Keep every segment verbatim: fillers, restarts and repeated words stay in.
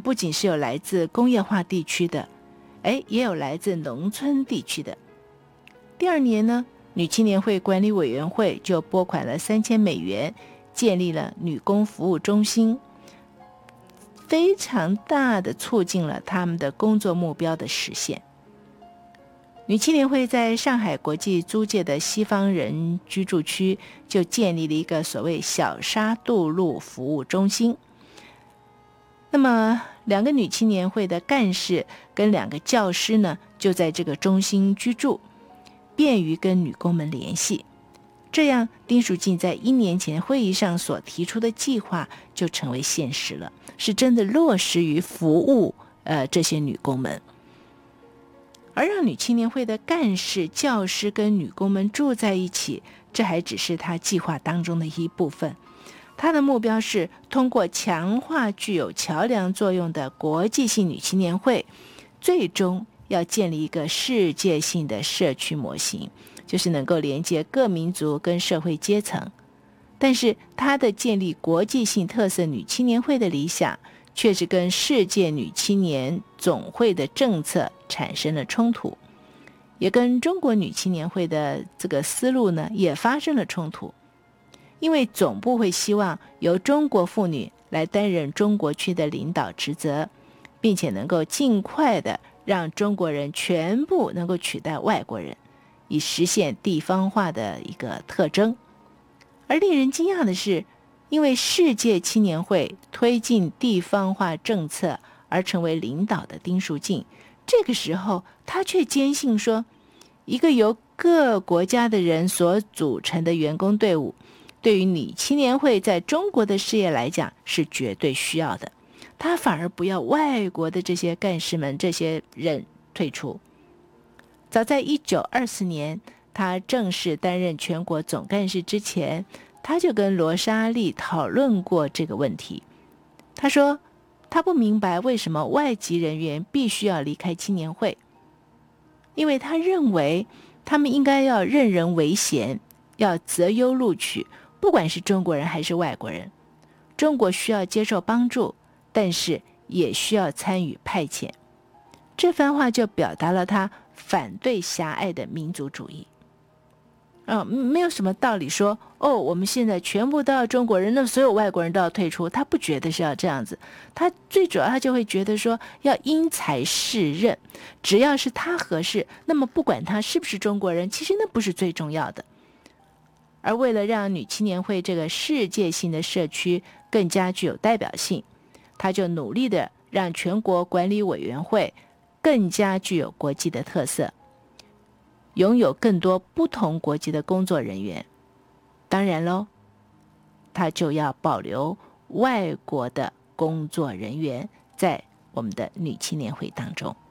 不仅是有来自工业化地区的，哎，也有来自农村地区的。第二年呢，女青年会管理委员会就拨款了三千美元，建立了女工服务中心，非常大的促进了他们的工作目标的实现。女青年会在上海国际租界的西方人居住区就建立了一个所谓小沙渡路服务中心。那么两个女青年会的干事跟两个教师呢，就在这个中心居住，便于跟女工们联系。这样丁淑静在一年前会议上所提出的计划就成为现实了，是真的落实于服务呃这些女工们。而让女青年会的干事、教师跟女工们住在一起，这还只是他计划当中的一部分。他的目标是通过强化具有桥梁作用的国际性女青年会，最终要建立一个世界性的社区模型，就是能够连接各民族跟社会阶层。但是他的建立国际性特色女青年会的理想，却是跟世界女青年总会的政策产生了冲突，也跟中国女青年会的这个思路呢也发生了冲突。因为总部会希望由中国妇女来担任中国区的领导职责，并且能够尽快的让中国人全部能够取代外国人，以实现地方化的一个特征。而令人惊讶的是，因为世界青年会推进地方化政策而成为领导的丁淑静，这个时候他却坚信说，一个由各国家的人所组成的员工队伍，对于女青年会在中国的事业来讲是绝对需要的。他反而不要外国的这些干事们这些人退出。早在一九二四年他正式担任全国总干事之前，他就跟罗莎莉讨论过这个问题。他说他不明白为什么外籍人员必须要离开青年会，因为他认为他们应该要任人唯贤，要择优录取，不管是中国人还是外国人。中国需要接受帮助，但是也需要参与派遣。这番话就表达了他反对狭隘的民族主义。哦，没有什么道理说哦，我们现在全部都要中国人，那所有外国人都要退出。他不觉得是要这样子，他最主要他就会觉得说要因材施任，只要是他合适，那么不管他是不是中国人，其实那不是最重要的。而为了让女青年会这个世界性的社区更加具有代表性，他就努力的让全国管理委员会更加具有国际的特色，拥有更多不同国籍的工作人员。当然咯，他就要保留外国的工作人员在我们的女青年会当中。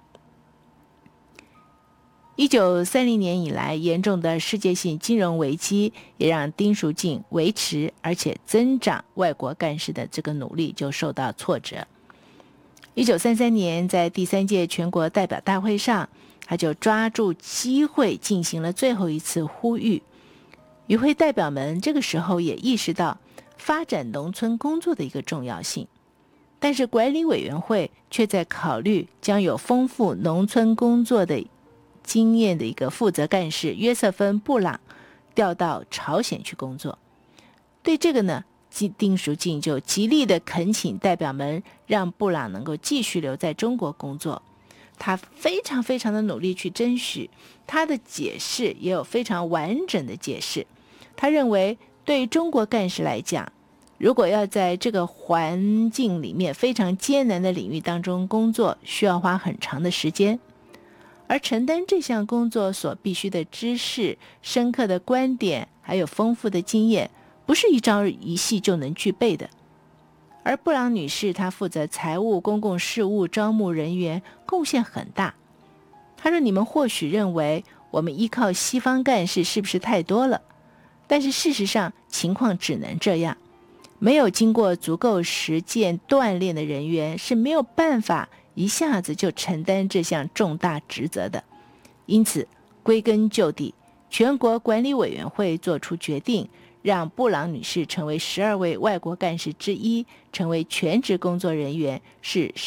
一九三零年以来，严重的世界性金融危机也让丁淑静维持而且增长外国干事的这个努力就受到挫折。一九三三年，在第三届全国代表大会上，他就抓住机会进行了最后一次呼吁。与会代表们这个时候也意识到发展农村工作的一个重要性，但是管理委员会却在考虑将有丰富农村工作的经验的一个负责干事约瑟芬·布朗调到朝鲜去工作。对这个呢，丁淑静就极力的恳请代表们让布朗能够继续留在中国工作。他非常非常的努力去争取，他的解释也有非常完整的解释。他认为对中国干事来讲，如果要在这个环境里面非常艰难的领域当中工作，需要花很长的时间，而承担这项工作所必须的知识、深刻的观点还有丰富的经验，不是一朝一夕就能具备的。而布朗女士她负责财务、公共事务、招募人员，贡献很大。她说，你们或许认为我们依靠西方干事是不是太多了，但是事实上情况只能这样，没有经过足够实践锻炼的人员是没有办法一下子就承担这项重大职责的。因此归根究底，全国管理委员会做出决定，让布朗女士成为十二位外国干事之一，成为全职工作人员，是